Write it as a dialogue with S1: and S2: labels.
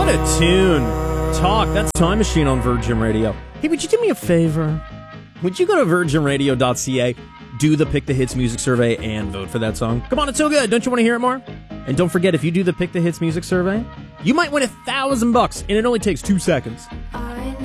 S1: What a tune. Talk, that's Time Machine on Virgin Radio. Hey, would you do me a favor? Would you go to virginradio.ca, do the Pick the Hits music survey, and vote for that song? Come on, it's so good. Don't you want to hear it more? And don't forget, if you do the Pick the Hits music survey, you might win $1,000, and it only takes 2 seconds.